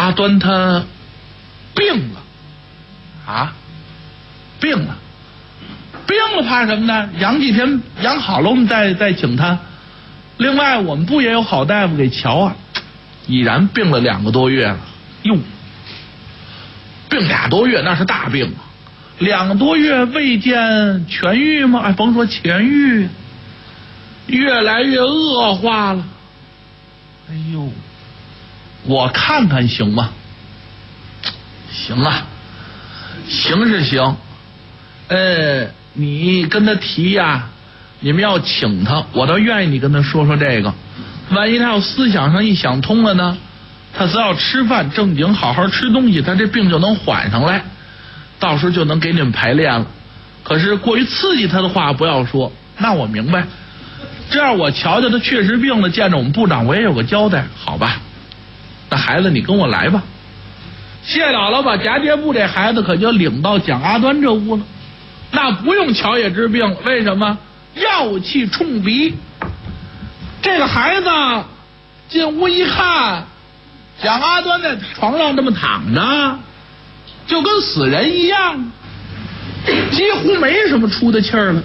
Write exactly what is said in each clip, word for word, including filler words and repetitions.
阿端他病了啊，病了，病了怕什么呢？养几天养好了，我们再再请他。另外，我们部也有好大夫给瞧啊，已然病了两个多月了。哟，病俩多月那是大病啊，两个多月未见痊愈吗？哎，甭说痊愈，越来越恶化了。哎呦，我看看行吗？行啊，行是行。呃，你跟他提呀，你们要请他，我倒愿意你跟他说说这个。万一他要思想上一想通了呢，他只要吃饭正经好好吃东西，他这病就能缓上来，到时候就能给你们排练了。可是过于刺激他的话不要说，那我明白。这样我瞧瞧他确实病了，见着我们部长我也有个交代，好吧？那孩子你跟我来吧。谢姥姥把夹叠部这孩子可就领到蒋阿端这屋了。那不用瞧也治病，为什么？药气冲鼻。这个孩子进屋一看，蒋阿端在床上这么躺着，就跟死人一样，几乎没什么出的气儿了。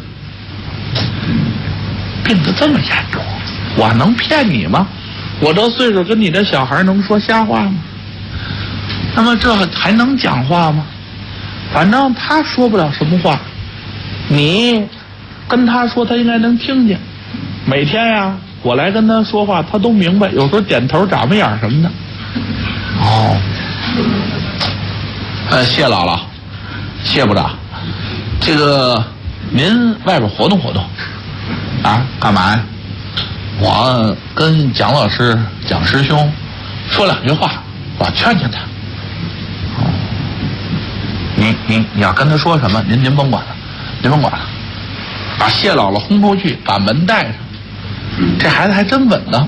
病得这么严重，我能骗你吗？我这岁数跟你这小孩能说瞎话吗？那么这还能讲话吗？反正他说不了什么话，你跟他说他应该能听见。每天呀，我来跟他说话他都明白，有时候点头眨巴眼什么的。哦，呃，谢姥姥，谢部长，这个您外边活动活动啊？干嘛呀？我跟蒋老师、蒋师兄说两句话，我劝劝他。哦，您您你要跟他说什么？您您甭管了，您甭管了，把谢姥姥轰出去，把门带上。这孩子还真稳呢。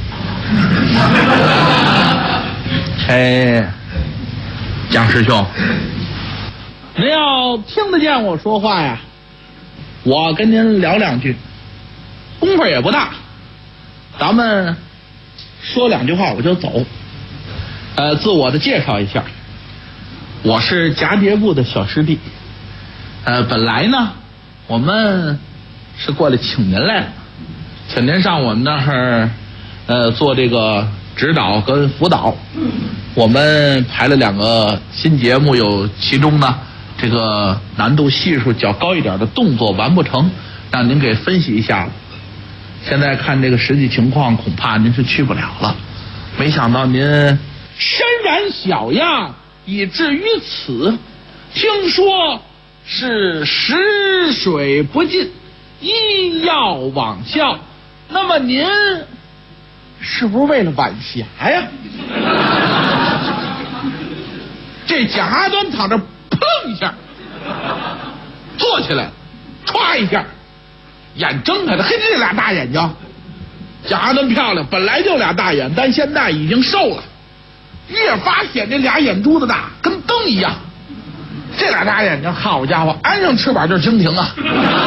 哎，蒋师兄，您要听得见我说话呀，我跟您聊两句，功夫也不大，咱们说两句话我就走。呃，自我的介绍一下，我是夹叠部的小师弟。呃，本来呢，我们是过来请您来了，请您上我们那儿呃做这个指导跟辅导。我们排了两个新节目，有其中呢这个难度系数较高一点的动作完不成，让您给分析一下。现在看这个实际情况，恐怕您是去不了了。没想到您身染小恙，以至于此，听说是食水不进，医药罔效。那么您是不是为了晚霞呀？这蒋阿端躺着，砰一下坐起来，歘一下眼睁开了，嘿，这俩大眼睛。蒋阿端漂亮，本来就俩大眼，但现在已经瘦了，越发显这俩眼珠子大，跟灯一样。这俩大眼睛，好家伙，安上翅膀就是蜻蜓啊！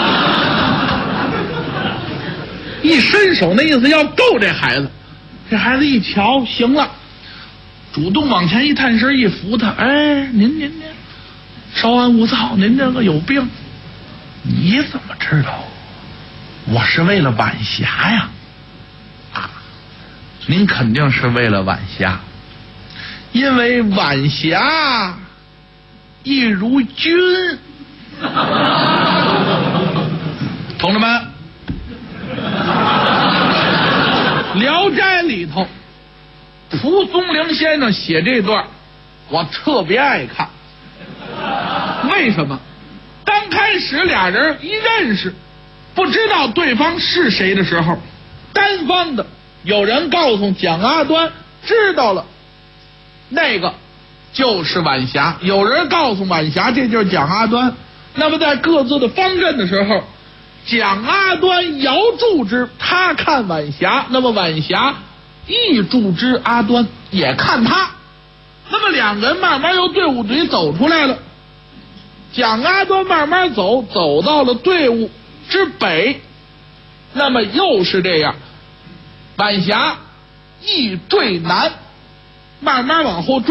一伸手，那意思要够这孩子。这孩子一瞧，行了，主动往前一探身，一扶他，哎，您您您，稍安勿躁，您这个有病。你怎么知道我是为了晚霞呀？啊，您肯定是为了晚霞，因为晚霞一如君。同志们，《聊斋》里头蒲松龄先生写这段我特别爱看。为什么？刚开始俩人一认识，不知道对方是谁的时候，单方的有人告诉蒋阿端知道了，那个就是晚霞，有人告诉晚霞这就是蒋阿端。那么在各自的方阵的时候，蒋阿端遥祝之，他看晚霞，那么晚霞亦祝之阿端，也看他。那么两人慢慢由队伍里走出来了，蒋阿端慢慢走，走到了队伍之北，那么又是这样，晚霞亦坠南，慢慢往后坠。